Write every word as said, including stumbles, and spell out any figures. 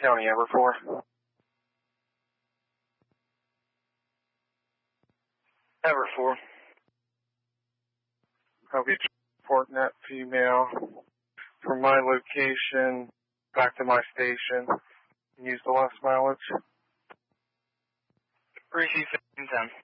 County, Everfour. Everfour. I'll be transporting that female from my location back to my station and use the last mileage. Receive fifteen ten.